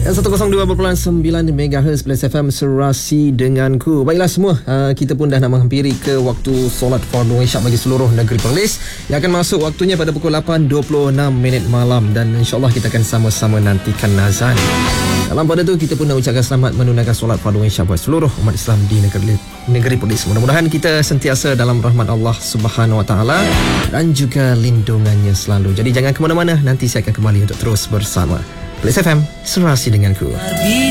102.9 MHz Plus FM Serasi denganku. Baiklah semua, kita pun dah nak menghampiri ke waktu solat fardu isyak bagi seluruh negeri Perlis yang akan masuk waktunya pada pukul 8.26 malam, dan insyaAllah kita akan sama-sama nantikan azan. Dalam pada tu kita pun nak ucapkan selamat menunaikan solat fardu isyak buat seluruh umat Islam di negeri Perlis. Mudah-mudahan kita sentiasa dalam rahmat Allah Subhanahu Wa Taala dan juga lindungannya selalu. Jadi jangan ke mana-mana, nanti saya akan kembali untuk terus bersama Plus FM Serasi denganku.